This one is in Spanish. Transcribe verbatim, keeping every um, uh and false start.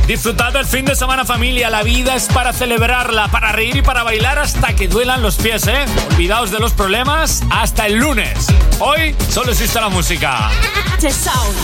Disfrutad del fin de semana, familia. La vida es para celebrarla, para reír y para bailar hasta que duelan los pies, ¿eh? Olvidaos de los problemas hasta el lunes. Hoy solo existe la música. The Sound.